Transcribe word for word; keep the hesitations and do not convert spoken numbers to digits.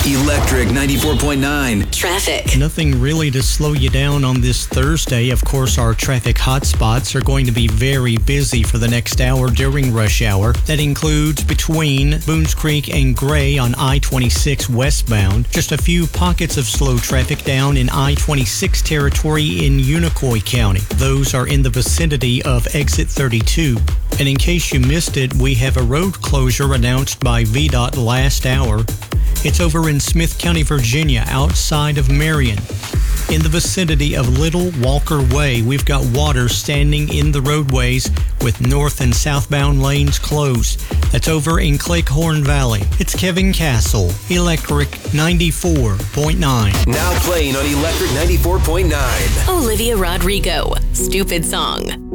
Electric ninety-four point nine. Traffic. Nothing really to slow you down on this Thursday. Of course, our traffic hotspots are going to be very busy for the next hour during rush hour. That includes between Boones Creek and Gray on I twenty-six westbound. Just a few pockets of slow traffic down in I twenty-six territory in Unicoi County. Those are in the vicinity of exit thirty-two. And in case you missed it, we have a road closure announced by V DOT last hour. It's over in Smith County, Virginia, outside of Marion. In the vicinity of Little Walker Way, we've got water standing in the roadways with north and southbound lanes closed. That's over in Cleghorn Valley. It's Kevin Castle, Electric ninety-four point nine. Now playing on Electric ninety-four point nine. Olivia Rodrigo, Stupid Song.